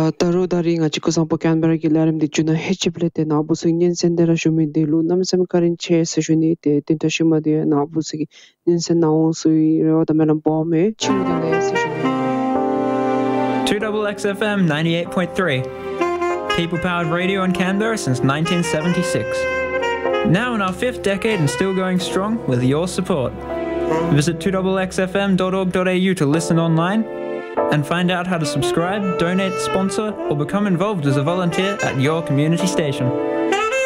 Taro dari nga chiko sampo Canberra ki larim di chuna hechiplete na abu sing nyen sendera shumi de lu namsam karin che se shuni de tinta shima de na abu sing nyen sen na on sui ro da melam bombe chimu da le se shuni 2XXFM 98.3. People-powered radio in Canberra since 1976. Now in our 5th decade and still going strong with your support. Visit 2XXFM.org.au to listen online and find out how to subscribe, donate, sponsor, or become involved as a volunteer at your community station.